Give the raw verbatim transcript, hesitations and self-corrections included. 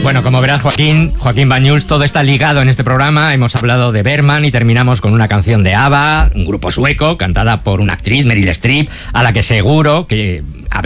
Bueno, como verás, Joaquín, Joaquín Banyuls, todo está ligado en este programa. Hemos hablado de Bergman y terminamos con una canción de ABBA, un grupo sueco, cantada por una actriz, Meryl Streep, a la que seguro que